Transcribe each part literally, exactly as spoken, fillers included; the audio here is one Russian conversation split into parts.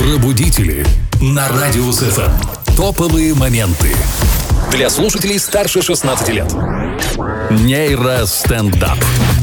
Шоу-пробудители на Радио эс эф эм. Топовые моменты для слушателей старше шестнадцати лет. Нейростендап.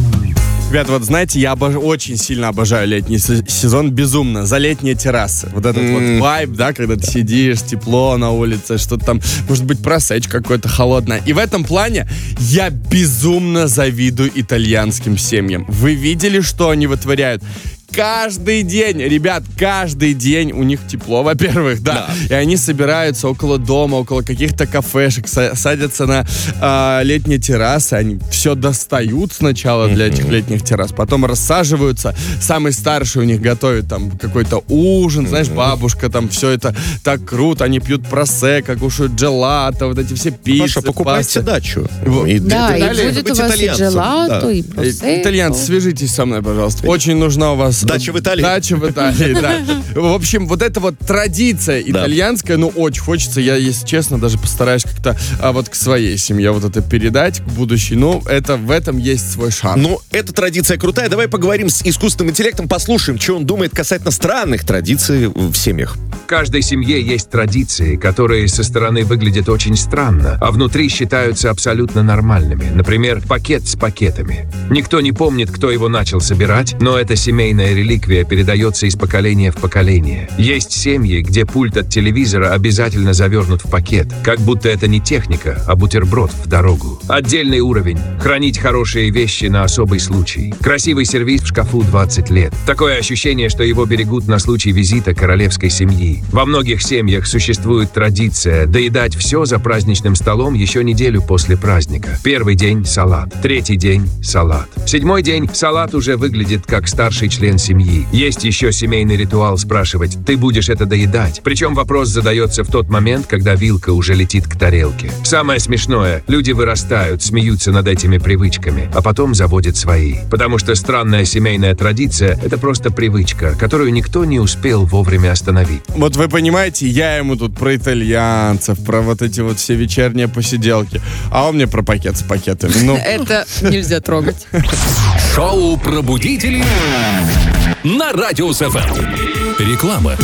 Ребят, вот знаете, я обож... очень сильно обожаю летний с- сезон, безумно, за летние террасы. Вот этот mm. вот вайб, да, когда ты сидишь, тепло на улице, что-то там, может быть, просечь какое-то холодное. И в этом плане я безумно завидую итальянским семьям. Вы видели, что они вытворяют? Каждый день, ребят, каждый день у них тепло, во-первых, да. да. И они собираются около дома, около каких-то кафешек, са- садятся на э, летние террасы, они все достают сначала для этих летних террас, потом рассаживаются, самый старший у них готовит там какой-то ужин, знаешь, бабушка там, все это так круто, они пьют просекко, кушают джелато, вот эти все пиццы, Паша, покупайте пасты. дачу. И, да, и будет у вас и джелато, да. и просекко. Итальянцы, свяжитесь со мной, пожалуйста. Очень нужна у вас дача в Италии. Дача в Италии, да. В общем, вот эта вот традиция итальянская, ну, очень хочется, я, если честно, даже постараюсь как-то а, вот к своей семье вот это передать, к будущей. Ну, это, в этом есть свой шанс. Ну, эта традиция крутая. Давай поговорим с искусственным интеллектом, послушаем, что он думает касательно странных традиций в семьях. В каждой семье есть традиции, которые со стороны выглядят очень странно, а внутри считаются абсолютно нормальными. Например, пакет с пакетами. Никто не помнит, кто его начал собирать, но эта семейная реликвия передается из поколения в поколение. Есть семьи, где пульт от телевизора обязательно завернут в пакет, как будто это не техника, а бутерброд в дорогу. Отдельный уровень – хранить хорошие вещи на особый случай. Красивый сервиз в шкафу двадцать лет. Такое ощущение, что его берегут на случай визита королевской семьи. Во многих семьях существует традиция доедать все за праздничным столом еще неделю после праздника. Первый день – салат, третий день – салат. Седьмой день салат уже выглядит как старший член семьи. Есть еще семейный ритуал спрашивать, ты будешь это доедать? Причем вопрос задается в тот момент, когда вилка уже летит к тарелке. Самое смешное, люди вырастают, смеются над этими привычками, а потом заводят свои. Потому что странная семейная традиция – это просто привычка, которую никто не успел вовремя остановить. Вот вы понимаете, я ему тут про итальянцев, про вот эти вот все вечерние посиделки, а он мне про пакет с пакетами. Ну. Это нельзя трогать. Шоу-пробудители на Радио эс эф эм. Реклама.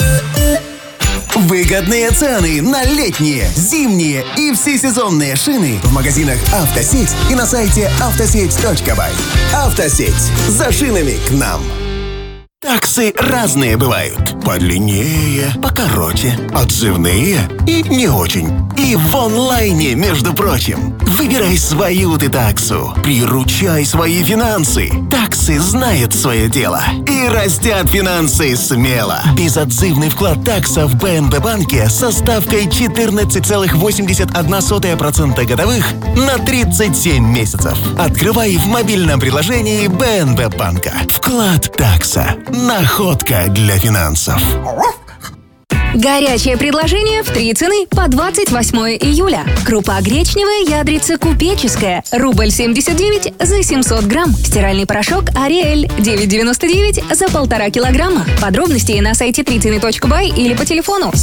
Выгодные цены на летние, зимние и всесезонные шины в магазинах «Автосеть» и на сайте автосеть точка бай. «Автосеть». За шинами к нам. Таксы разные бывают. Подлиннее, покороче, отзывные и не очень. И в онлайне, между прочим. Выбирай свою ты таксу. Приручай свои финансы. Таксы знают свое дело. И растят финансы смело. Безотзывный вклад такса в бэ эн бэ банке со ставкой четырнадцать целых восемьдесят одна сотая процента годовых на тридцать семь месяцев. Открывай в мобильном приложении бэ эн бэ банка. Вклад такса. Находка для финансов. Горячее предложение в три цены по двадцать восьмое июля. Крупа гречневая, ядрица купеческая. Рубль семьдесят девять за семьсот грамм. Стиральный порошок Ариэль девять девяносто девять за полтора килограмма. Подробности на сайте три цены точка бай или по телефону